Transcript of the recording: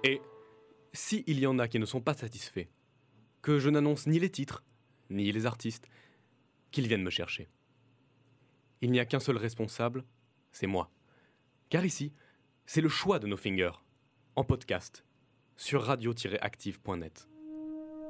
Et si il y en a qui ne sont pas satisfaits, que je n'annonce ni les titres, ni les artistes, qu'ils viennent me chercher. Il n'y a qu'un seul responsable, c'est moi. Car ici, c'est le choix de No Finger, en podcast, sur radio-active.net.